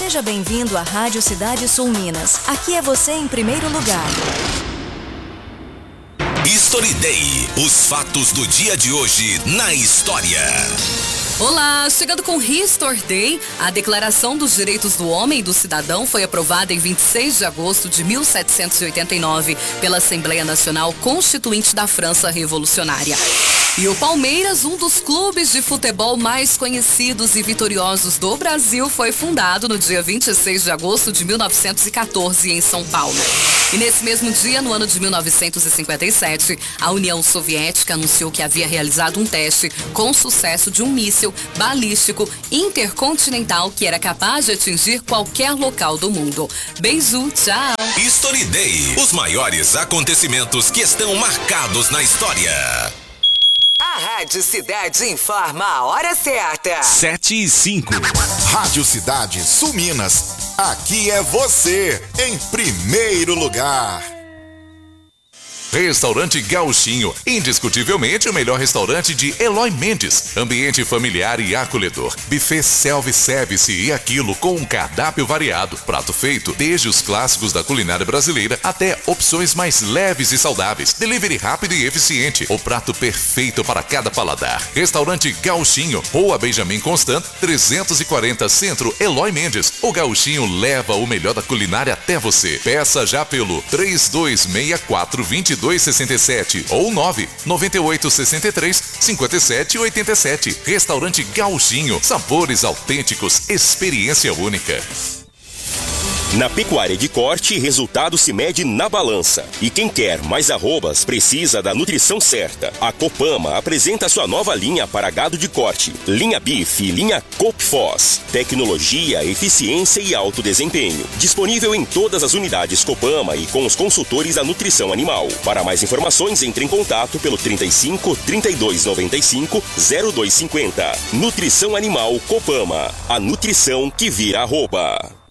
Seja bem-vindo à Rádio Cidade Sul Minas. Aqui é você em primeiro lugar. History Day. Os fatos do dia de hoje na história. Olá, chegando com History Day, a Declaração dos Direitos do Homem e do Cidadão foi aprovada em 26 de agosto de 1789 pela Assembleia Nacional Constituinte da França Revolucionária. E o Palmeiras, um dos clubes de futebol mais conhecidos e vitoriosos do Brasil, foi fundado no dia 26 de agosto de 1914 em São Paulo. E nesse mesmo dia, no ano de 1957, a União Soviética anunciou que havia realizado um teste com sucesso de um míssil balístico intercontinental que era capaz de atingir qualquer local do mundo. Beijo, tchau! History Day. Os maiores acontecimentos que estão marcados na história. A Rádio Cidade informa a hora certa. 7h05. Rádio Cidade Sul Minas. Aqui é você, em primeiro lugar. Restaurante Gauchinho, indiscutivelmente o melhor restaurante de Eloy Mendes. Ambiente familiar e acolhedor. Buffet self-service e aquilo com um cardápio variado. Prato feito desde os clássicos da culinária brasileira até opções mais leves e saudáveis. Delivery rápido e eficiente. O prato perfeito para cada paladar. Restaurante Gauchinho, Rua Benjamin Constant, 340 Centro, Eloy Mendes. O Gauchinho leva o melhor da culinária até você. Peça já pelo 3264-2267 ou 99863-5787. Restaurante Gauchinho, sabores autênticos, experiência única. Na pecuária de corte, resultado se mede na balança. E quem quer mais arrobas precisa da nutrição certa. A Copama apresenta sua nova linha para gado de corte. Linha Beef e linha Copfos. Tecnologia, eficiência e alto desempenho. Disponível em todas as unidades Copama e com os consultores da nutrição animal. Para mais informações, entre em contato pelo 35 32 95 0250. Nutrição Animal Copama. A nutrição que vira arroba.